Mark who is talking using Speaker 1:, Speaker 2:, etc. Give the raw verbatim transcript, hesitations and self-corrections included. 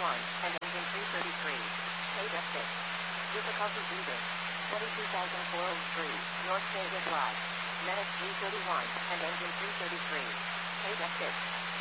Speaker 1: one, and engine three thirty-three. Data six. Difficulty breathing. twenty-two thousand four hundred three, North Vega Drive. Medic three thirty-one, and engine three thirty-three. Data six.